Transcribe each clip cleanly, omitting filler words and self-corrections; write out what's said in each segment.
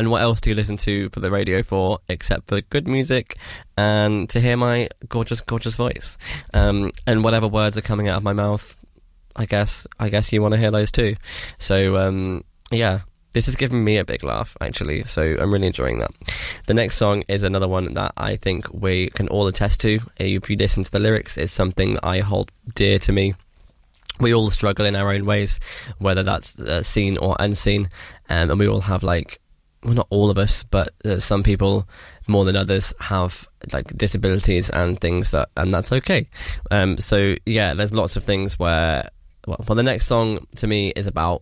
And what else do you listen to for the radio for, except for good music and to hear my gorgeous, gorgeous voice? And whatever words are coming out of my mouth, I guess you want to hear those too. So, yeah, this has given me a big laugh, actually, so I'm really enjoying that. The next song is another one that I think we can all attest to. If you listen to the lyrics, it's something that I hold dear to me. We all struggle in our own ways, whether that's seen or unseen, and we all have, like, well, not all of us, but some people more than others have, like, disabilities and things and that's okay. So yeah, there's lots of things where, well, the next song to me is about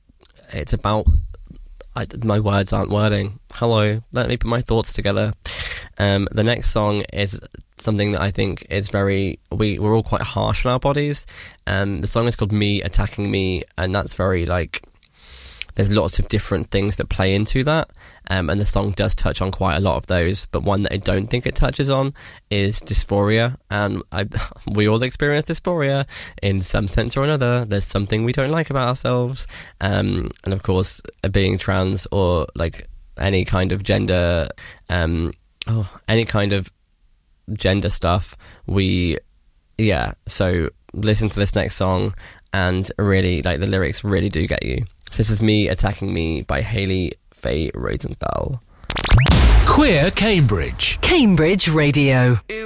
my words aren't wording. Hello, let me put my thoughts together. The next song is something that I think is we're all quite harsh on our bodies. The song is called Me Attacking Me, and that's very, like, there's lots of different things that play into that, and the song does touch on quite a lot of those, but one that I don't think it touches on is dysphoria, and we all experience dysphoria in some sense or another. There's something we don't like about ourselves, and of course, being trans or, like, any kind of gender, any kind of gender stuff, so listen to this next song, and really, like, the lyrics really do get you. So this is Me Attacking Me by Hayley Faye Rosenthal. Queer Cambridge. Cambridge Radio.